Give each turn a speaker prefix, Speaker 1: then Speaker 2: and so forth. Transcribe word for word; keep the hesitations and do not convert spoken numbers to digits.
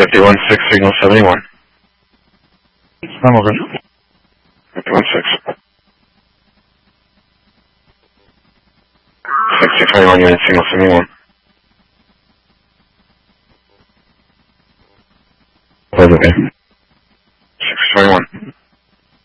Speaker 1: fifty-one six, signal seventy-one.
Speaker 2: I'm over.
Speaker 1: fifty-one six. sixty twenty-one unit, signal seventy-one.
Speaker 2: Over.
Speaker 1: six twenty-one.